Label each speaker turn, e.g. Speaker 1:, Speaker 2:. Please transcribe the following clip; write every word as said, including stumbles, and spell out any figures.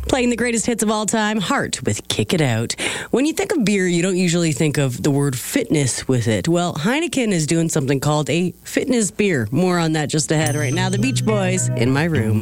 Speaker 1: Playing the greatest hits of all time, Heart with Kick It Out. When you think of beer, you don't usually think of the word fitness with it. Well, Heineken is doing something called a fitness beer. More on that just ahead. Right now, the Beach Boys, In My Room.